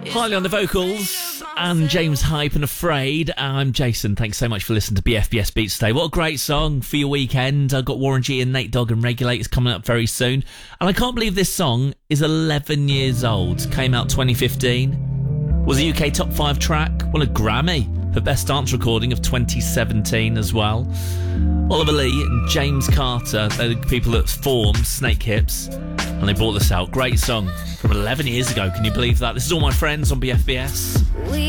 Highly on the vocals, and James Hype and Afraid. I'm Jason. Thanks so much for listening to BFBS Beats today. What a great song for your weekend. I've got Warren G and Nate Dogg and Regulators coming up very soon. And I can't believe this song is 11 years old. Came out 2015. Was a UK top 5 track. Won a Grammy for Best Dance Recording of 2017 as well. Oliver Lee and James Carter, they're the people that formed Snake Hips, and they brought this out. Great song from 11 years ago. Can you believe that? This is All My Friends on BFBS.